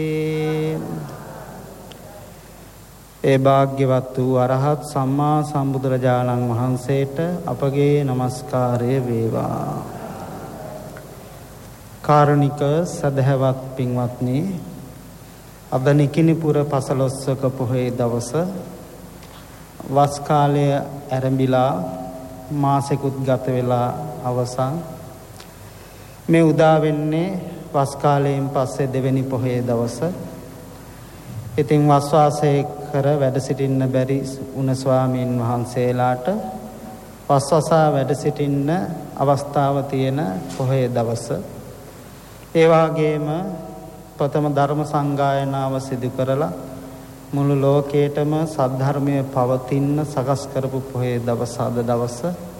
ඒ භාග්‍යවත් වූ අරහත් සම්මා සම්බුදුරජාණන් වහන්සේට අපගේ নমස්කාරය වේවා. කාරුණික සදහවත් පින්වත්නි, අද නිකිණිපුර පසළොස්වක පොහොය දවස වස් කාලය ආරම්භිලා මාසෙකුත් ගත වෙලා අවසන්. මේ උදා වෙන්නේ වස් කාලයෙන් පස්සේ දෙවෙනි පොහොය දවස. ඉතින් වස්වාසයේ කර වැඩ සිටින්න බැරි උන ස්වාමීන් වහන්සේලාට වස්වසා වැඩ සිටින්න අවස්ථාව තියෙන පොහොය දවස. ඒ වගේම ප්‍රථම ධර්ම සංගායනාව සිදු කරලා මුළු ලෝකයටම සද්ධර්මය පවතින්න සකස් කරපු පොහොය දවස අද දවස.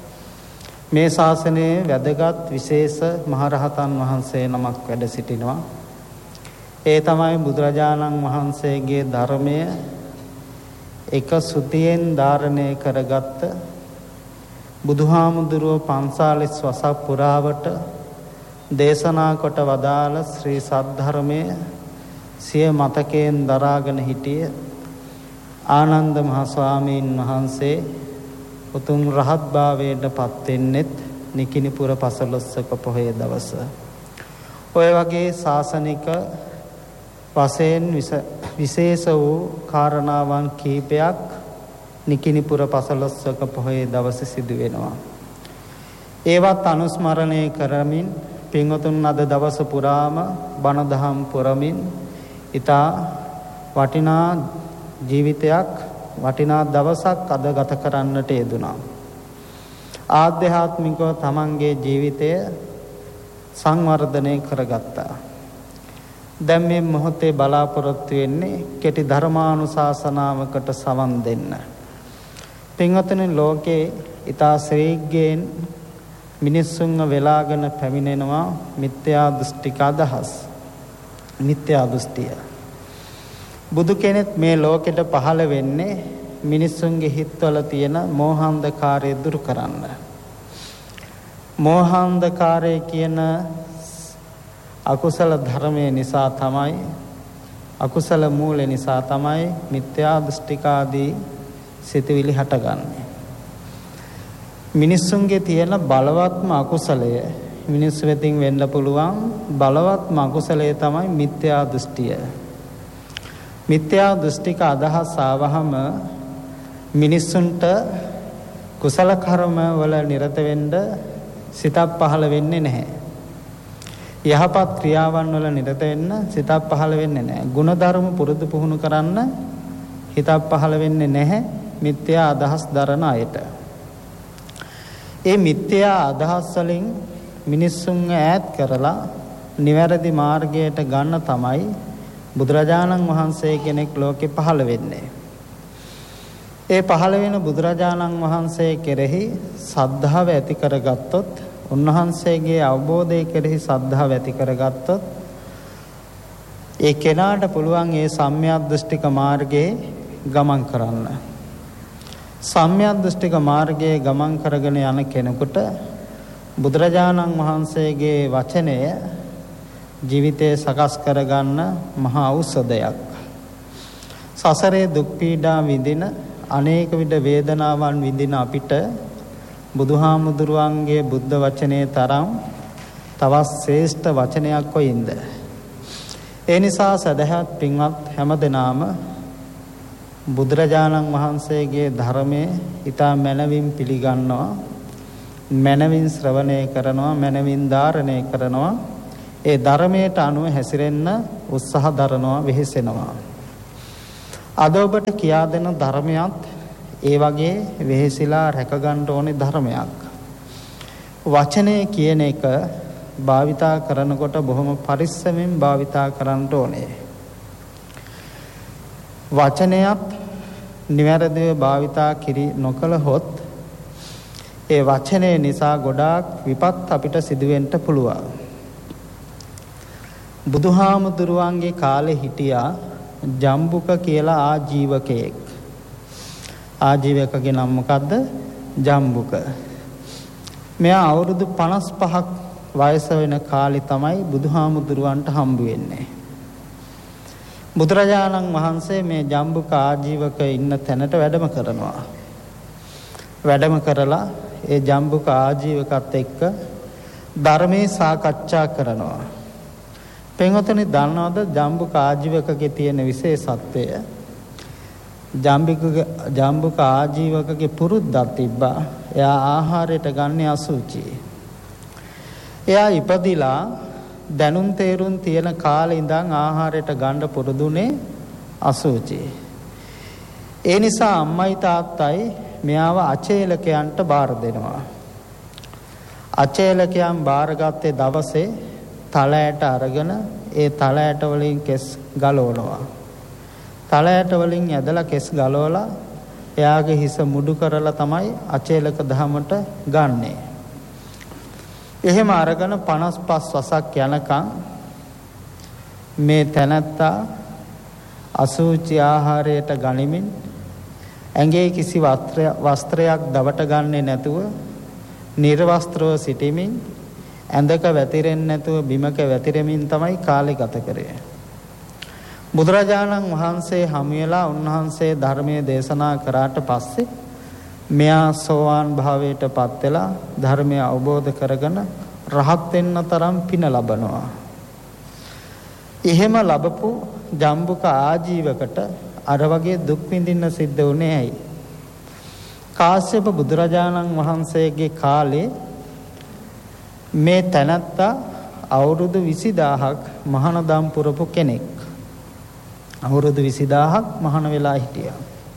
මේ ශාසනයේ වැදගත් විශේෂ මහරහතන් වහන්සේ නමක් වැඩ සිටිනවා. ඒ තමයි බුදුරජාණන් වහන්සේගේ ධර්මය එක සුතියෙන් ධාරණය කරගත්ත බුදුහාමුදුරුව 540 වසක් පුරාවට දේශනා කොට වදාළ ශ්‍රී සද්ධර්මය සිය මතකයෙන් දරාගෙන සිටිය ආනන්ද මහ ස්වාමීන් වහන්සේ උතුම් රහත් භාවයට පත් වෙන්නෙත් නිකිණිපුර පසළොස්වක පොහොය දවස. ඔය වගේ ශාසනික වශයෙන් විශේෂ වූ කාරණාවන් කීපයක් නිකිණිපුර පසළොස්වක පොහොය දවසේ සිදු වෙනවා. ඒවත් අනුස්මරණය කරමින් පින්වතුන් අද දවස පුරාම බණ දහම් පුරමින් ඊතා වටිනා ජීවිතයක් වටිනා දවසක් අද ගත කරන්නට යෙදුණා. ආධ්‍යාත්මිකව තමන්ගේ ජීවිතය සංවර්ධනය කරගත්තා. දැන් මේ මොහොතේ බලාපොරොත්තු වෙන්නේ කෙටි ධර්මානුශාසනාවකට සවන් දෙන්න. පින්වතුනි, ලෝකේ ඊතා ශ්‍රේග්ගයෙන් මිනිස්සුන්ව වෙලාගෙන පැමිණෙනවා මිත්‍යා දෘෂ්ටික අදහස්. මිත්‍යා දෘෂ්ටිය. බුදු කෙනෙක් මේ ලෝකෙට පහළ වෙන්නේ මිනිස්සුන්ගේ හිත්වල තියෙන මෝහාන්ධකාරය දුරු කරන්න. මෝහාන්ධකාරය කියන අකුසල ධර්මයේ නිසා තමයි, අකුසල මූලේ නිසා තමයි මිත්‍යා දෘෂ්ටිකාදී සිතුවිලි හටගන්නේ. මිනිස්සුන්ගේ තියෙන බලවත්ම අකුසලය, මිනිස්සු වෙතින් වෙන්න පුළුවන් බලවත්ම අකුසලය තමයි මිත්‍යා දෘෂ්ටිය. මිත්‍යා දෘෂ්ටික අදහස් ආවහම මිනිස්සුන්ට කුසල කර්ම වල නිරත වෙන්න සිතක් පහළ වෙන්නේ නැහැ. යහපත් ක්‍රියාවන් වල නිරත වෙන්න සිතක් පහළ වෙන්නේ නැහැ. ගුණධර්ම පුරුදු පුහුණු කරන්න හිතක් පහළ වෙන්නේ නැහැ මිත්‍යා අදහස් දරන අයට. ඒ මිත්‍යා අදහස් වලින් මිනිස්සුන් ඈත් කරලා නිවැරදි මාර්ගයට ගන්න තමයි බුදුරජාණන් වහන්සේ කෙනෙක් ලෝකෙ පහළ වෙන්නේ. ඒ පහළ වෙන බුදුරජාණන් වහන්සේ කෙරෙහි සද්ධාව ඇති කරගත්තොත්, උන්වහන්සේගේ අවබෝධය කෙරෙහි සද්ධාව ඇති කරගත්තොත්, ඒ කෙනාට පුළුවන් ඒ සම්‍යක් දෘෂ්ටික මාර්ගයේ ගමන් කරන්න. සම්‍යක් දෘෂ්ටික මාර්ගයේ ගමන් කරගෙන යන කෙනෙකුට බුදුරජාණන් වහන්සේගේ වචනය ජීවිතය සකස් කරගන්න මහා ඖෂධයක්. සසරේ දුක් පීඩා විඳින, අනේක විද වේදනාවන් විඳින අපිට බුදුහාමුදුරුවන්ගේ බුද්ධ වචනේ තරම් තවත් ශ්‍රේෂ්ඨ වචනයක් කොයින්ද? ඒ නිසා සදහත් පින්වත් හැමදෙනාම බුදුරජාණන් වහන්සේගේ ධර්මයේ ඊටා මනවින් පිළිගන්නවා, මනවින් ශ්‍රවණය කරනවා, මනවින් ධාරණය කරනවා. ඒ ධර්මයට අනුව හැසිරෙන්න උත්සාහ දරනවා, වෙහෙසෙනවා. අද ඔබට කියා දෙන ධර්මයක් ඒ වගේ වෙහෙසිලා රැක ගන්න ඕනේ ධර්මයක්. වචනය කියන එක භාවිතා කරනකොට බොහොම පරිස්සමෙන් භාවිතා කරන්න ඕනේ. වචනයත් නිවැරදිව භාවිතා නොකළහොත් ඒ වචනේ නිසා ගොඩාක් විපත් අපිට සිදුවෙන්න පුළුවන්. බුදුහාමුදුරුවන්ගේ කාලේ හිටියා ජම්බුක කියලා ආජීවකයෙක්. ආජීවකගේ නම මොකද්ද? ජම්බුක. මෙයා අවුරුදු 55ක් වයස වෙන කාලේ තමයි බුදුහාමුදුරුවන්ට හම්බ වෙන්නේ. බුදුරජාණන් වහන්සේ මේ ජම්බුක ආජීවක ඉන්න තැනට වැඩම කරනවා. වැඩම කරලා ඒ ජම්බුක ආජීවකත් එක්ක ධර්මයේ සාකච්ඡා කරනවා. පින්වතුනි දන්නවද ජම්බුක ආජීවකගේ තියෙන විශේෂත්වය? ජම්බුක ආජීවකගේ පුරුද්දක් තිබ්බා. එයා ආහාරයට ගන්නේ අසුචි. එයා ඉපදිලා දැනුම් තේරුම් තියෙන කාලේ ඉඳන් ආහාරයට ගන්න පුරුදුනේ අසුචි. ඒ නිසා අම්මයි තාත්තයි මෙයාව අචේලකයන්ට බාර දෙනවා. අචේලකයන් බාරගත්තේ දවසේ තලයට අරගෙන ඒ තලයට වලින් කෙස් ගලවනවා. තලයට වලින් ඇදලා කෙස් ගලවලා එයාගේ හිස මුඩු කරලා තමයි අචේලක දහමට ගන්නෙ. එහෙම අරගෙන 55 වසක් යනකම් මේ තැනැත්තා අසුචි ආහාරයට ගනිමින් ඇඟේ කිසි වස්ත්‍රයක් දවට ගන්නේ නැතුව නිර්වස්ත්‍රව සිටීමෙන් ඇඳක වැතිරෙන්නේ නැතුව බිමක වැතිරෙමින් තමයි කාලය ගත කරේ. බුදුරජාණන් වහන්සේ හමු වෙලා උන්වහන්සේ ධර්මයේ දේශනා කරාට පස්සේ මෙයා සෝවාන් භාවයට පත් වෙලා ධර්මය අවබෝධ කරගෙන රහත් වෙන්න තරම් පින ලබනවා. එහෙම ලැබපු ජම්බුක ආජීවකට අර වගේ දුක් විඳින්න සිද්ධ වුණේ ඇයි? කාශ්‍යප බුදුරජාණන් වහන්සේගේ කාලේ මේ තැනැත්තා අවුරුදු 20000ක් මහානදම් පුරපු කෙනෙක්. අවුරුදු 20000ක් මහාන වෙලා හිටියා.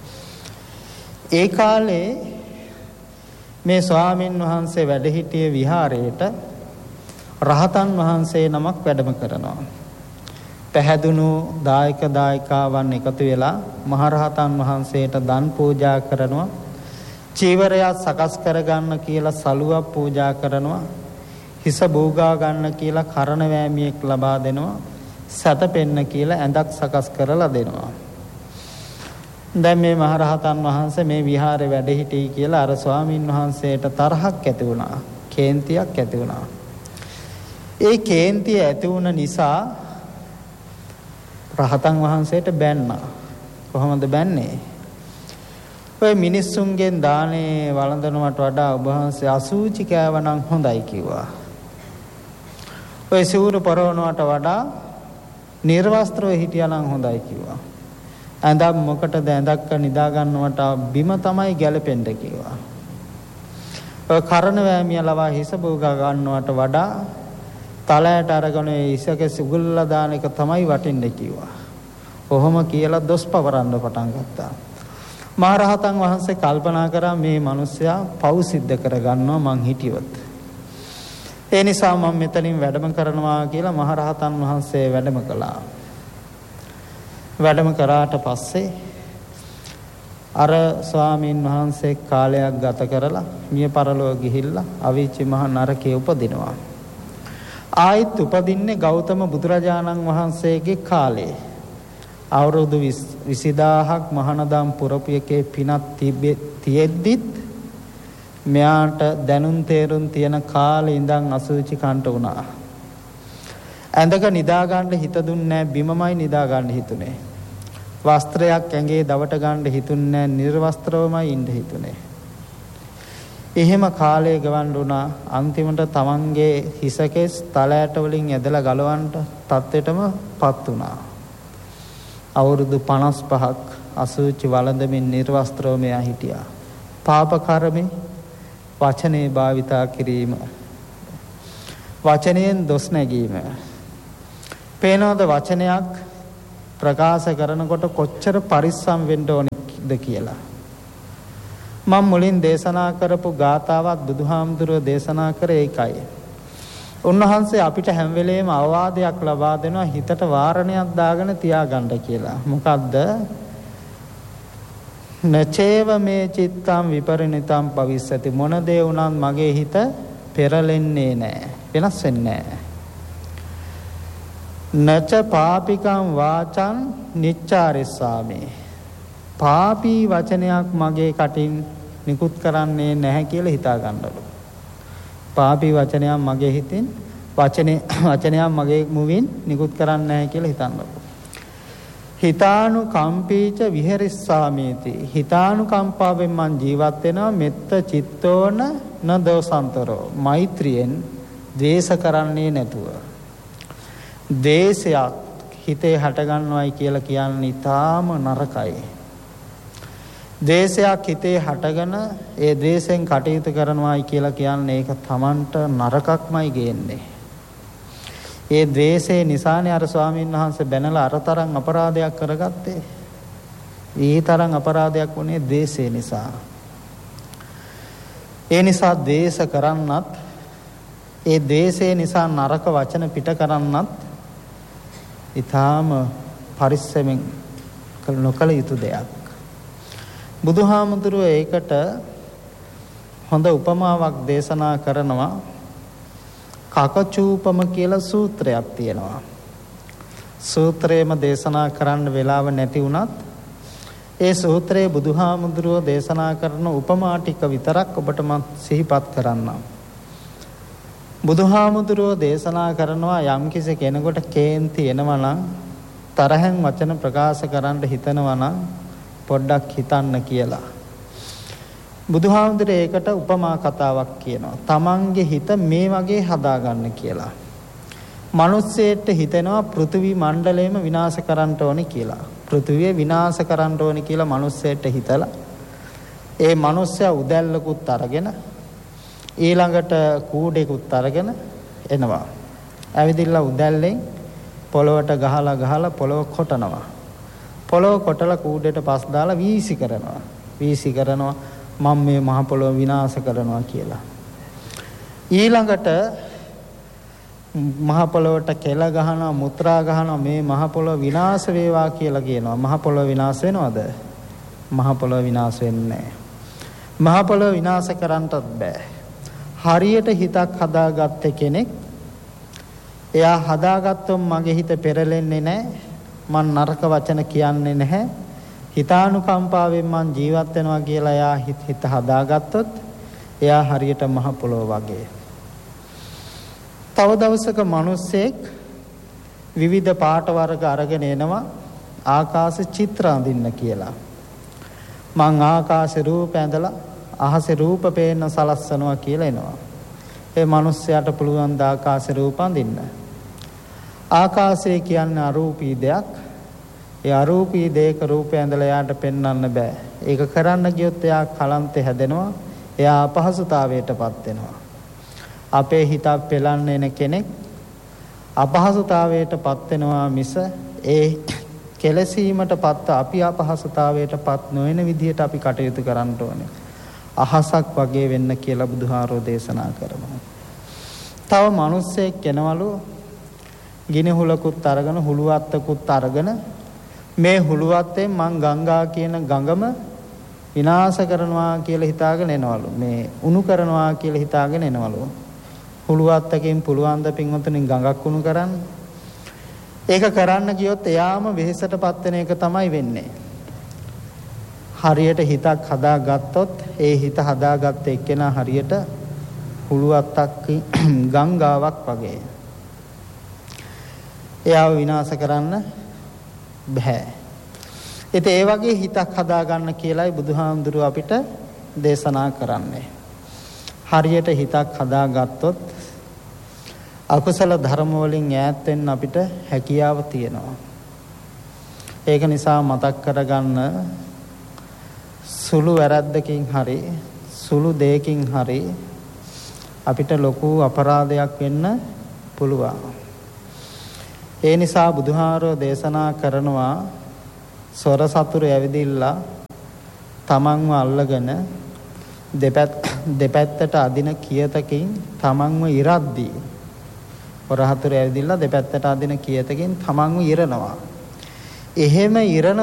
ඒ කාලේ මේ ස්වාමින් වහන්සේ වැඩ සිටියේ විහාරයේට රහතන් වහන්සේ නමක් වැඩම කරනවා. පැහැදුණු දායක දායිකාවන් එකතු වෙලා මහරහතන් වහන්සේට දන් පූජා කරනවා. චීවරයක් සකස් කරගන්න කියලා සලුවක් පූජා කරනවා. හිස බෝගා ගන්න කියලා කරණ වෑමියෙක් ලබා දෙනවා. සතපෙන්න කියලා ඇඳක් සකස් කරලා දෙනවා. දැන් මේ මහරහතන් වහන්සේ මේ විහාරේ වැඩ සිටී කියලා අර ස්වාමින් වහන්සේට තරහක් ඇති වුණා. කේන්තියක් ඇති වුණා. ඒ කේන්තිය ඇති වුණ නිසා රහතන් වහන්සේට බැන්නා. කොහොමද බැන්නේ? ඔය මිනිස්සුන්ගෙන් දානේ වළඳනවට වඩා ඔබ වහන්සේ අසුචි කෑවනම් හොඳයි කිව්වා. ඔය සිවුරු පරවනවට වඩා නිර්වස්ත්‍රව හිටියානම් හොඳයි කිව්වා. ඇඳක් මොකටද ඇඳක්ක නිදා ගන්නවට බිම තමයි ගැලපෙන්න කිව්වා. ඔය කරණ වෑමිය ලවා හිස බෝගා ගන්නවට වඩා තලයට අරගෙන ඉසකේ සුගුල්ලා දාන එක තමයි වටින්නේ කිව්වා. කොහොම කියලා දොස් පවරන්න පටන් ගත්තා. මහරහතන් වහන්සේ කල්පනා කරා මේ මිනිස්සයා පව් සිද්ධ කරගන්නවා මං හිටියොත්. ඒ නිසා මම මෙතනින් වැඩම කරනවා කියලා මහරහතන් වහන්සේ වැඩම කළා. වැඩම කරාට පස්සේ අර ස්වාමීන් වහන්සේ කාලයක් ගත කරලා මිය පරලොව ගිහිල්ලා අවීචි මහ නරකයේ උපදිනවා. ආයිත් උපදින්නේ ගෞතම බුදුරජාණන් වහන්සේගේ කාලේ. අවුරුදු 20000ක් මහානදම් පුරපු එකේ පිනක් තියෙද්දිත් මෙයාට දැනුම් තේරුම් තියෙන කාලේ ඉඳන් අසුචි කන්ට වුණා. ඇඳක නිදා ගන්න හිත දුන්නේ නැහැ. බිමමයි නිදා ගන්න හිතුනේ. වස්ත්‍රයක් ඇඟේ දවට ගන්න හිතුන්නේ නැහැ. නිර්වස්ත්‍රවමයි ඉන්න හිතුනේ. එහෙම කාලය ගවන්න උනා. අන්තිමට තමන්ගේ හිසකෙස් තලයට වලින් ඇදලා ගලවන්න තත්ත්වෙටම පත් වුණා. අවුරුදු 55ක් අසුචි වළඳමින් නිර්වස්ත්‍රව මෙයා හිටියා. පාප කර්මේ වචනේ භාවිතා කිරීම, වචනයෙන් දොස් නැගීම. පේනවද වචනයක් ප්‍රකාශ කරනකොට කොච්චර පරිස්සම් වෙන්න ඕනද කියලා. මම මුලින් දේශනා කරපු ගාථාවත් බුදුහාමුදුරුවෝ දේශනා කරේ ඒකයි. උන්වහන්සේ අපිට හැම වෙලේම අවවාදයක් ලබා දෙනවා හිතට වාරණයක් දාගෙන තියාගන්න කියලා. මොකද්ද? නචේව මේ චිත්තම් විපරිණිතම් පවිස්සති. මොන දේ වුණත් මගේ හිත පෙරලෙන්නේ නැහැ. වෙනස් වෙන්නේ නැහැ. නච පාපිකම් වාචං නිච්චාරිස්සාමි. පාපී වචනයක් මගේ කටින් නිකුත් කරන්නේ නැහැ කියලා හිතා ගන්නලු. පාපී වචනයක් මගේ හිතින් වචනයක් මගේ මුවින් නිකුත් කරන්නේ නැහැ කියලා හිතන්නලු. හිතානුකම්පීච විහෙරිස්සාමේති. හිතානුකම්පාවෙන් මං ජීවත් වෙනවා මෙත්ත චිත්තෝන න දෝසන්තරෝ. මෛත්‍රියෙන් ද්වේෂ කරන්නේ නැතුව. ද්වේෂයක් හිතේ හටගන්නවයි කියලා කියන්නේ ඊටාම නරකයි. ද්වේෂයක් හිතේ හටගෙන ඒ ද්වේෂයෙන් කටයුතු කරනවායි කියලා කියන්නේ ඒක Tamanට නරකක්මයි ගේන්නේ. ඒ ද්වේෂේ නිසානේ අර ස්වාමීන් වහන්සේ බැනලා අර තරම් අපරාධයක් කරගත්තේ. ඒ තරම් අපරාධයක් වුණේ ද්වේෂේ නිසා. ඒ නිසා ද්වේෂ කරන්නත් ඒ ද්වේෂේ නිසා නරක වචන පිට කරන්නත් ඊටාම පරිස්සමෙන් නොකළ යුතු දෙයක්. බුදුහාමුදුරුවෝ ඒකට හොඳ උපමාවක් දේශනා කරනවා. කකචූපම කියලා සූත්‍රයක් තියෙනවා. සූත්‍රයේම දේශනා කරන්න වෙලාව නැති වුණත් ඒ සූත්‍රයේ බුදුහාමුදුරුවෝ දේශනා කරන උපමා ටික විතරක් ඔබට මම සිහිපත් කරන්නම්. බුදුහාමුදුරුවෝ දේශනා කරනවා යම්කිසි කෙනෙකුට කේන්ති එනවා නම් තරහෙන් වචන ප්‍රකාශ කරන්න හිතනවා නම් පොඩ්ඩක් හිතන්න කියලා. බුදුහාමුදුරේ ඒකට උපමා කතාවක් කියනවා. තමන්ගේ හිත මේ වගේ හදාගන්න කියලා. මිනිස්සෙට හිතෙනවා පෘථිවි මණ්ඩලයම විනාශ කරන්න ඕනේ කියලා. පෘථිවිය විනාශ කරන්න ඕනේ කියලා මිනිස්සෙට හිතලා ඒ මිනිස්සයා උදැල්ලකුත් අරගෙන ඊළඟට කූඩේකුත් අරගෙන එනවා. ඇවිදින්න උදැල්ලෙන් පොළොවට ගහලා පොළොව කොටනවා. පොළොව කොටලා කූඩේට පස් දාලා වීසි කරනවා. මම මේ මහ පොළොව විනාශ කරනවා කියලා. ඊළඟට මහ පොළොවට කෙල ගහනවා, මුත්‍රා ගහනවා, මේ මහ පොළොව විනාශ වේවා කියලා කියනවා. මහ පොළොව විනාශ වෙනවද? මහ පොළොව විනාශ වෙන්නේ නැහැ. මහ පොළොව විනාශ කරන්නත් බෑ. හරියට හිතක් හදාගත්ත කෙනෙක් එයා හදාගත්තොත් මගේ හිත පෙරලෙන්නේ නැහැ. මන් නරක වචන කියන්නේ නැහැ. හිතානුකම්පාවෙන් මං ජීවත් වෙනවා කියලා එයා හිත හදාගත්තොත් එයා හරියට මහ පොළොව වගේ. තව දවසක මිනිස්සෙක් විවිධ පාට වර්ග අරගෙන එනවා ආකාශ චිත්‍ර අඳින්න කියලා. මං ආකාශ රූප ඇඳලා අහසේ රූප පේන්න සලස්සනවා කියලා එනවා. ඒ මිනිස්සයාට පුළුවන් ද ආකාශ රූප අඳින්න? ආකාශය කියන්නේ අරූපී දෙයක්. ඒ අරූපී දෙයක රූපය ඇඳලා යාට පෙන්වන්න බෑ. ඒක කරන්න ගියොත් එයා කලන්තේ හැදෙනවා. එයා අපහසුතාවයටපත් වෙනවා. අපේ හිත පෙළන්න එන කෙනෙක් අපහසුතාවයටපත් වෙනවා මිස ඒ කෙලසීමටපත් අපි අපහසුතාවයටපත් නොවන විදිහට අපි කටයුතු කරන්න ඕනේ. අහසක් වගේ වෙන්න කියලා බුදුහාරෝ දේශනා කරනවා. තව මිනිස්සෙක් කෙනවලු ගිනි හුලකුත් අරගෙන හුලුවත්තකුත් අරගෙන මේ හුලුවත්තෙන් මං ගංගා කියන ගඟම විනාශ කරනවා කියලා හිතාගෙන එනවලු. මේ උණු කරනවා කියලා හිතාගෙන එනවලු. හුලුවත්තකින් පුළුවන් ද පින්වතුනි ගඟක් උණු කරන්න? ඒක කරන්න ගියොත් එයාම වෙහෙසටපත් වෙන එක තමයි වෙන්නේ. හරියට හිතක් හදාගත්තොත් ඒ හිත හදාගත්ත එක්කෙනා හරියට හුලුවත්තක් ගංගාවක් වගේ. එයාව විනාශ කරන්න බෑ. ඒත් ඒ වගේ හිතක් හදාගන්න කියලායි බුදුහාමුදුරුවෝ අපිට දේශනා කරන්නේ. හරියට හිතක් හදාගත්තොත් අකුසල ධර්ම වලින් ඈත් වෙන්න අපිට හැකියාව තියෙනවා. ඒක නිසා මතක් කරගන්න සුළු වැරද්දකින් හරි සුළු දෙයකින් හරි අපිට ලොකු අපරාධයක් වෙන්න පුළුවන්. ඒ නිසා බුදුහාරෝ දේශනා කරනවා සොර සතුරු ඇවිදිලා තමන්ව අල්ලගෙන දෙපැත්තට අදින කියතකින් තමන්ව ඉරද්දී හොර හතුරු ඇවිදිලා දෙපැත්තට අදින කියතකින් තමන්ව ඉරනවා. එහෙම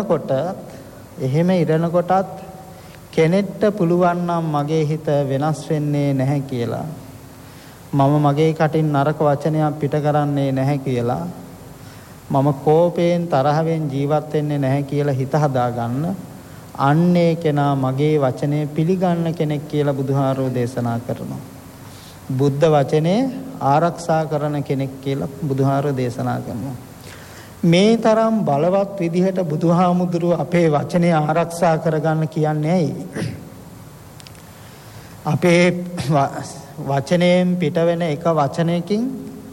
ඉරනකොටත් කෙනෙක්ට පුළුවන් නම් මගේ හිත වෙනස් වෙන්නේ නැහැ කියලා, මම මගේ කටින් නරක වචනයක් පිට කරන්නේ නැහැ කියලා, මම කෝපයෙන් තරහෙන් ජීවත් වෙන්නේ නැහැ කියලා හිත හදාගන්න, අන්නේ කෙනා මගේ වචනේ පිළිගන්න කෙනෙක් කියලා බුදුහාරෝ දේශනා කරනවා. බුද්ධ වචනේ ආරක්ෂා කරන කෙනෙක් කියලා බුදුහාරෝ දේශනා කරනවා. මේ තරම් බලවත් විදිහට බුදුහාමුදුරුව අපේ වචනය ආරක්ෂා කරගන්න කියන්නේ ඇයි? අපේ වචනයෙන් පිට වෙන එක වචනයකින්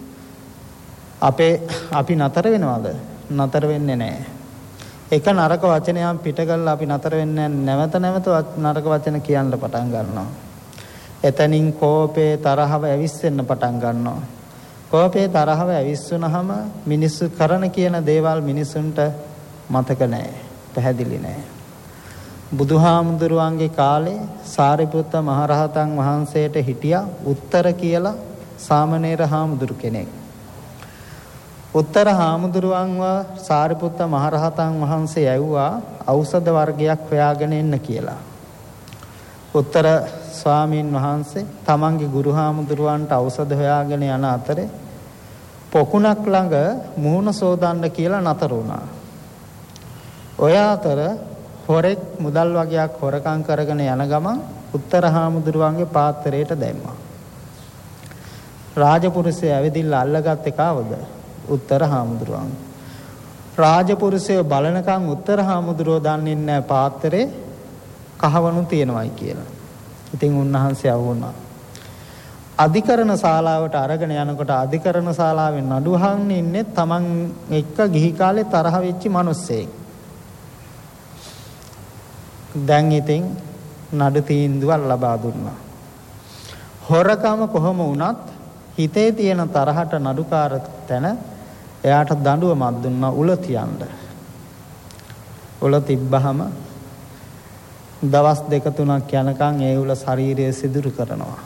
අපි නතර වෙනවද? නතර වෙන්නේ නැහැ. එක නරක වචනයක් පිට කරලා අපි නතර වෙන්නේ නැවත නරක වචන කියන්න පටන් ගන්නවා. එතනින් කෝපේ තරහව ඇවිස්සෙන්න පටන් ගන්නවා. කෝපේ තරහව ඇවිස්සුනහම මිනිස්සු කරන කියන දේවල් මිනිසුන්ට මතක නැහැ. පැහැදිලි නැහැ. බුදුහාමුදුරුවන්ගේ කාලේ සාරිපුත්ත මහරහතන් වහන්සේට හිටියා උත්තර කියලා සාමණේර හාමුදුරු කෙනෙක්. උත්තර හාමුදුරුවන්ව සාරිපුත්ත මහරහතන් වහන්සේ ඇව්වා ඖෂධ වර්ගයක් හොයාගෙන එන්න කියලා. උත්තර ස්වාමීන් වහන්සේ තමන්ගේ ගුරු හාමුදුරුවන්ට ඖෂධ හොයාගෙන යන අතරේ පොකුණක් ළඟ මුහුණ සෝදන්න කියලා නතර වුණා. ඔය අතර හොරෙක් මුදල් වගේක් හොරකම් කරගෙන යන ගමන් උත්තර හාමුදුරුවන්ගේ පාත්‍රයට දැම්මා. රාජපුරුෂය ඇවිදින්න අල්ලගත්තේ කාවද? උත්තර හාමුදුරුවන්. රාජපුරුෂය බලනකම් උත්තර හාමුදුරුවෝ දන්නේ නැහැ පාත්‍රේ කහවණු තියෙනවයි කියලා. ඉතින් උන්වහන්සේ අවුණා. අධිකරණ ශාලාවට අරගෙන යනකොට අධිකරණ ශාලාවේ නඩු අහන්න ඉන්නේ තමන් එක්ක ගිහි කාලේ තරහ වෙච්ච මිනිස්සෙක්. දැන් ඉතින් නඩු තීන්දුවක් ලබා දුන්නා. හොරකම කොහොම වුණත් හිතේ තියෙන තරහට නඩුකාර තැන එයාට දඬුවමක් දුන්නා උල තියන්න. උල තිබ්බහම දවස් 2-3ක් යනකම් ඒ උල ශරීරය සිදුරු කරනවා.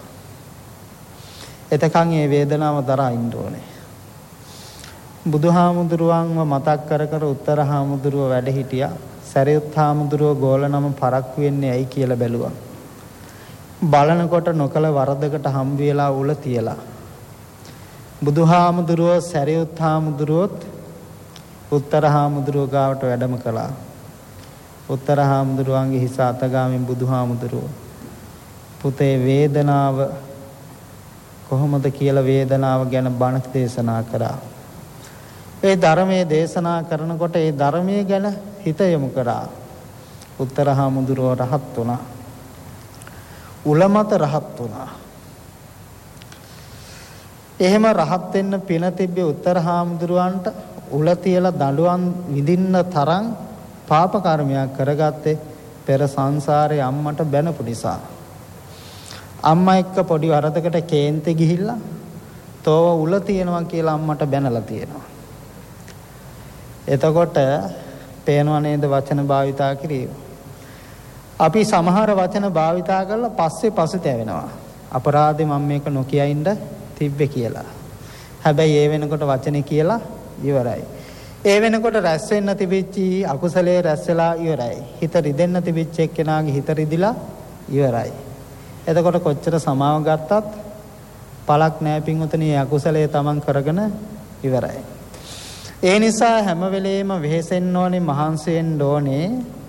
එතකන් ඒ වේදනාව දරා ඉන්න ඕනේ. බුදුහාමුදුරුවන්ව මතක් කර උත්තර හාමුදුරුව වැඩ හිටියා. සරියුත් හාමුදුරුව ගෝලනම පරක් වෙන්නේ ඇයි කියලා බැලුවා. බලනකොට නොකල වරදකට හම්බ වෙලා උල තියලා. බුදුහාමුදුරුව සරියුත් හාමුදුරුවොත් උත්තර හාමුදුරුව ගාවට වැඩම කළා. උත්තර හාමුදුරුවන්ගේ හිස අතගාමින් බුදුහාමුදුරුව පුතේ වේදනාව කොහොමද කියලා වේදනාව ගැන බණ දේශනා කරා. ඒ ධර්මයේ දේශනා කරනකොට ඒ ධර්මයේ ගැන හිත යොමු කරා. උත්තර හාමුදුරුව රහත් වුණා. උලමත රහත් වුණා. එහෙම රහත් වෙන්න පින තිබ්බේ උත්තර හාමුදුරුවන්ට උල තියලා දඬුවම් විඳින්න තරම් පාප කර්මයක් කරගත්තේ පෙර සංසාරේ අම්මට බැනපු නිසා. අම්මා එක්ක පොඩි වරදකට කේන්තේ ගිහිල්ලා තෝව උල තියනවා කියලා අම්මට බැනලා තියෙනවා. එතකොට පේනව නේද වචන භාවිතා කිරීම. අපි සමහර වචන භාවිතා කරලා පස්සේ පසුතැවෙනවා. අපරාධේ මම මේක නොකිය ඉන්න තිබ්බේ කියලා. හැබැයි ඒ වෙනකොට වචනේ කියලා ඉවරයි. ඒ වෙනකොට රැස් වෙන්න තිබිච්ච අකුසලයේ රැස් වෙලා ඉවරයි. හිත රිදෙන්න තිබිච්ච එක්කෙනාගේ හිත රිදිලා ඉවරයි. එතකොට කොච්චර සමාව ගත්තත් පළක් නැහැ පින්වතුනි. අකුසලයේ තමන් කරගෙන ඉවරයි. ඒ නිසා හැම වෙලේම වෙහෙසෙන්න ඕනේ, මහන්සි වෙන්න ඕනේ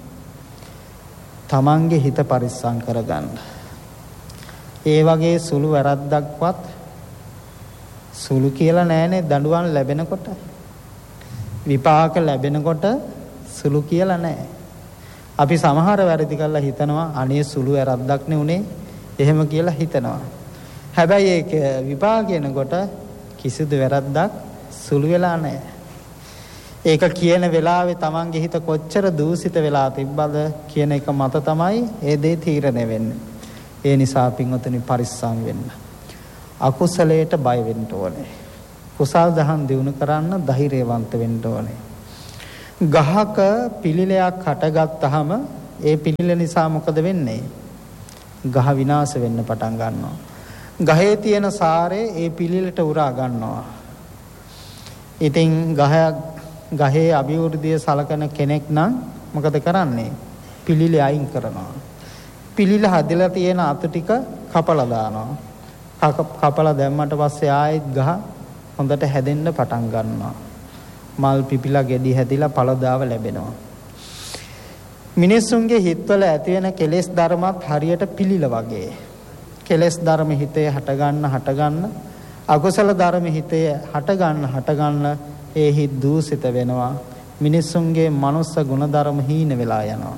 තමන්ගේ හිත පරිස්සම් කරගන්න. ඒ වගේ සුළු වැරද්දක්වත් සුළු කියලා නෑනේ. දඬුවම් ලැබෙනකොට විපාක ලැබෙනකොට සුළු කියලා නෑ. අපි සමහර වැරදි කරලා හිතනවා අනේ සුළු වැරද්දක් නේ උනේ එහෙම කියලා හිතනවා. හැබැයි ඒක විපාකේනකොට කිසිදු වැරද්දක් සුළු වෙලා නෑ. ඒක කියන වෙලාවේ තමන්ගේ හිත කොච්චර දූෂිත වෙලා තිබ්බද කියන එක මත තමයි ඒ දේ තීරණය වෙන්නේ. ඒ නිසා පින්වතුනි පරිස්සම් වෙන්න. අකුසලයට බය වෙන්න ඕනේ. කුසල් දහම් දිනු කරන්න ධෛර්යවන්ත වෙන්න ඕනේ. ගහක පිළිලයක් හටගත්තාම ඒ පිළිල නිසා මොකද වෙන්නේ? ගහ විනාශ වෙන්න පටන් ගන්නවා. ගහේ තියෙන සාරේ ඒ පිළිලට උරා ගන්නවා. ඉතින් ගහේ අභිවෘද්ධිය සලකන කෙනෙක් නම් මොකද කරන්නේ? පිළිල අයින් කරනවා. පිළිල හදලා තියෙන අතු ටික කපලා දානවා. කපලා දැම්මට පස්සේ ආයෙත් ගහ හොඳට හැදෙන්න පටන් ගන්නවා. මල් පිපිලා ගෙඩි හැදිලා පළදාව ලැබෙනවා. මිනිස්සුන්ගේ හිතවල ඇති වෙන කෙලෙස් ධර්මත් හරියට පිළිල වගේ. කෙලෙස් ධර්ම හිතේ හට ගන්න අකුසල ධර්ම හිතේ හට ගන්න ඒ හිත් දූෂිත වෙනවා. මිනිසුන්ගේ මනුස්ස ගුණධර්ම හීන වෙලා යනවා.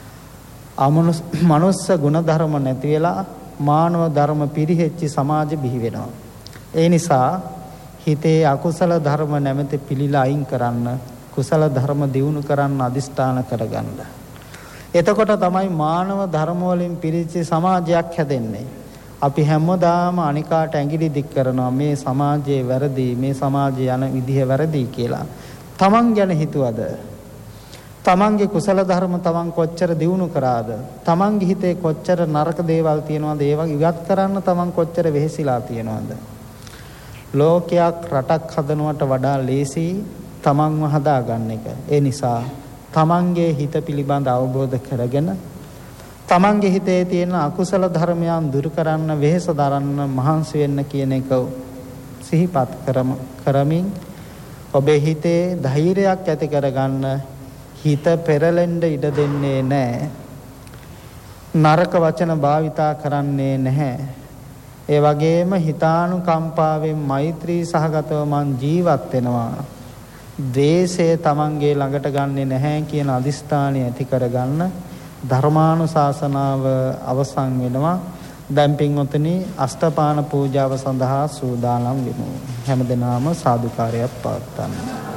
මනුස්ස ගුණධර්ම නැති වෙලා මානව ධර්ම පිරිහෙච්ච සමාජ බිහි වෙනවා. ඒ නිසා හිතේ අකුසල ධර්ම නැමැති පිළිලා අයින් කරන්න, කුසල ධර්ම දියුණු කරන්න අදිෂ්ඨාන කරගන්න. එතකොට තමයි මානව ධර්ම වලින් පිරිච්ච සමාජයක් හැදෙන්නේ. අපි හැමදාම අනිකාට ඇඟිලි දික් කරනවා මේ සමාජයේ වැරදි, මේ සමාජය යන විදිහ වැරදි කියලා. තමන් ගැන හිතුවද? තමන්ගේ කුසල ධර්ම තමන් කොච්චර දියුණු කරාද? තමන්ගේ හිතේ කොච්චර නරක දේවල් තියෙනවද? ඒවා ඉවත් කරන්න තමන් කොච්චර වෙහෙසිලා තියෙනවද? ලෝකයක් රටක් හදනවට වඩා ලේසි තමන්ව හදාගන්න එක. ඒ නිසා තමන්ගේ හිත පිළිබඳ අවබෝධ කරගෙන තමන්ගේ හිතේ තියෙන අකුසල ධර්මයන් දුරු කරන්න, වෙහෙස දරන්න, මහන්සි වෙන්න කියන එක සිහිපත් කරමින් ඔබේ හිතේ ධෛර්යයක් ඇති කරගන්න. හිත පෙරලෙන්න ඉඩ දෙන්නේ නැහැ. නරක වචන භාවිතා කරන්නේ නැහැ. ඒ වගේම හිතානුකම්පාවෙන් මෛත්‍රී සහගතව මං ජීවත් වෙනවා. ද්වේෂය තමන්ගේ ළඟට ගන්නෙ නැහැ කියන අදිස්ථානය ඇති කරගන්න. ධර්මානුශාසනාව අවසන් වෙනවා. දැන් පින්වතුනි අෂ්ටපාන පූජාව සඳහා සූදානම් වෙමු. හැමදෙනාම සාදුකාරයක් පවත්වන්න.